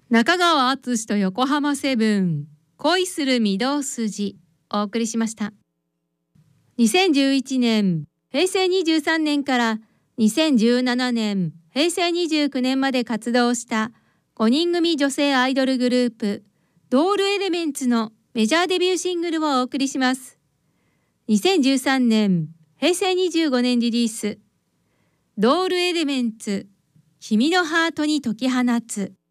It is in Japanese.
中川敦と横浜セブン、恋する御堂筋、お送りしました。2011年、平成23年から2017年、平成29年まで活動した5人組女性アイドルグループ、ドールエレメンツのメジャーデビューシングルをお送りします。2013年、平成25年リリース、ドールエレメンツ、君のハートに解き放つ。